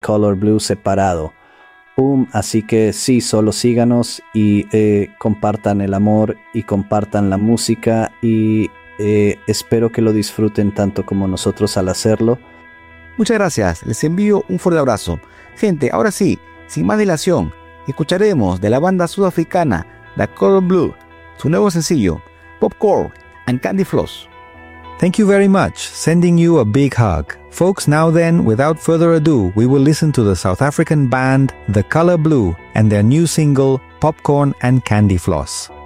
Color Blue separado. Así que sí, solo síganos y compartan el amor y compartan la música y espero que lo disfruten tanto como nosotros al hacerlo. Muchas gracias, les envío un fuerte abrazo. Gente, ahora sí, sin más dilación, escucharemos de la banda sudafricana The Color Blue, su nuevo sencillo, Popcorn and Candy Floss. Thank you very much, sending you a big hug. Folks, now then, without further ado, we will listen to the South African band The Color Blue and their new single, Popcorn and Candy Floss.